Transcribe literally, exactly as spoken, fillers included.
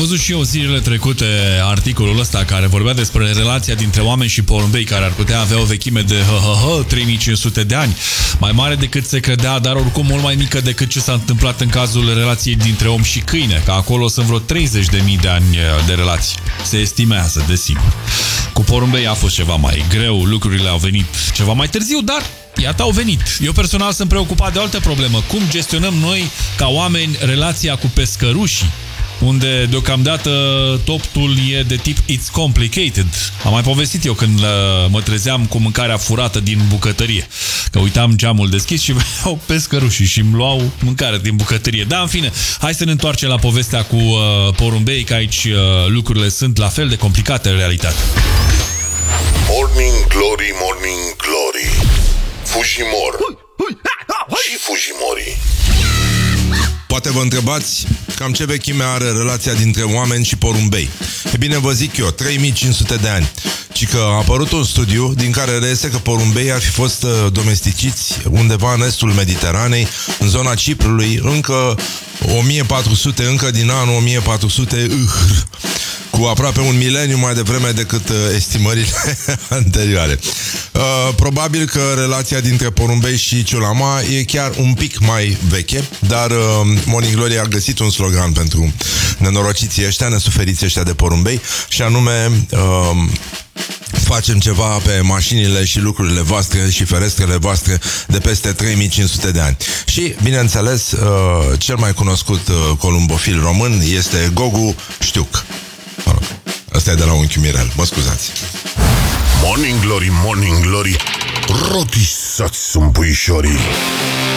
văzut și eu zilele trecute articolul ăsta care vorbea despre relația dintre oameni și porumbei care ar putea avea o vechime de trei mii cinci sute de ani, mai mare decât se credea, dar oricum mult mai mică decât ce s-a întâmplat în cazul relației dintre om și câine, că acolo sunt vreo treizeci de mii de ani de relații. Se estimează, desigur. Cu porumbei a fost ceva mai greu, lucrurile au venit ceva mai târziu, dar iată au venit. Eu personal sunt preocupat de o altă problemă. Cum gestionăm noi, ca oameni, relația cu pescărușii? Unde deocamdată topul e de tip It's complicated. Am mai povestit eu când mă trezeam cu mâncarea furată din bucătărie. Că uitam geamul deschis și veneau pescărușii și îmi luau mâncare din bucătărie. Da, în fine, hai să ne întoarcem la povestea cu uh, porumbei, că aici uh, lucrurile sunt la fel de complicate în realitate. Morning Glory, Morning Glory. Fujimor și Fujimorii. Poate vă întrebați cam ce vechime are relația dintre oameni și porumbei. E bine, vă zic eu, trei mii cinci sute de ani. Și că a apărut un studiu din care reiese că porumbei ar fi fost domesticiți undeva în estul Mediteranei, în zona Ciprului, încă o mie patru sute, încă din anul o mie patru sute, uh, cu aproape un mileniu mai devreme decât uh, estimările anterioare. Uh, probabil că relația dintre porumbei și ciulama e chiar un pic mai veche, dar uh, Morning Glory a găsit un slogan pentru nenorociții ăștia, nesuferiții ăștia de porumbei, și anume uh, facem ceva pe mașinile și lucrurile voastre și ferestrele voastre de peste trei mii cinci sute de ani. Și, bineînțeles, uh, cel mai cunoscut uh, columbofil român este Gogu Știuc. Asta e de la unchiul Mirel, mă scuzați. Morning Glory, Morning Glory, rotisați sunt puișorii.